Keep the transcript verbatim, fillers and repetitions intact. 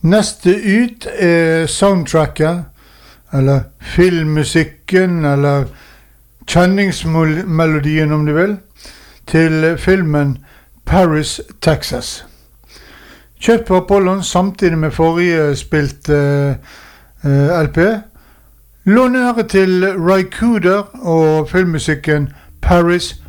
Neste ut er soundtracket, eller filmmusikken, eller kjenningsmelodien om du vil, til filmen Paris, Texas. Kjøpt på Apollon samtidig med forrige spilt uh, uh, L P. Lånøre til Ry Cooder og filmmusikken Paris,